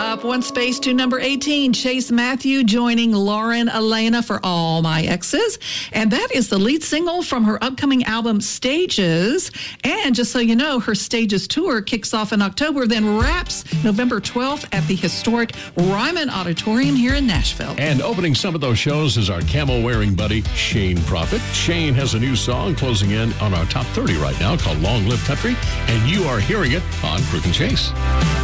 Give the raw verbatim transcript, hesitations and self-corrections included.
Up one space to number eighteen, Chase Matthew joining Lauren Elena for All My Exes. And that is the lead single from her upcoming album, Stages. And just so you know, her Stages tour kicks off in October, then wraps November twelfth at the historic Ryman Auditorium here in Nashville. And opening some of those shows is our camo-wearing buddy, Shane Prophet. Shane has a new song closing in on our top thirty right now called Long Live Country, and you are hearing it on Brooke and Chase.